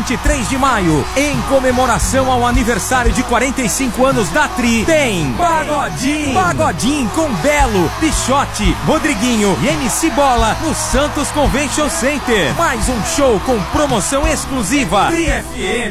23 de maio, em comemoração ao aniversário de 45 anos da Tri, tem Pagodinho. Pagodinho com Belo, Pichote, Rodriguinho e MC Bola no Santos Convention Center. Mais um show com promoção exclusiva. Tri FM.